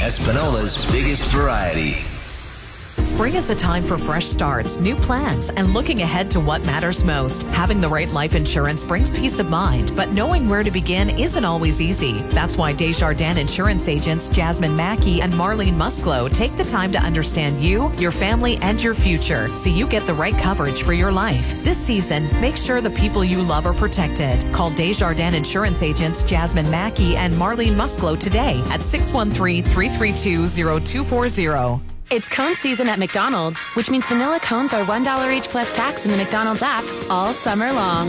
Espanola's biggest variety. Spring is a time for fresh starts, new plans, and looking ahead to what matters most. Having the right life insurance brings peace of mind, but knowing where to begin isn't always easy. That's why Desjardins insurance agents Jasmine Mackey and Marlene Musclo take the time to understand you, your family, and your future so you get the right coverage for your life. This season, make sure the people you love are protected. Call Desjardins insurance agents Jasmine Mackey and Marlene Musclo today at 613-332-0240. It's cone season at McDonald's, which means vanilla cones are $1 each plus tax in the McDonald's app all summer long.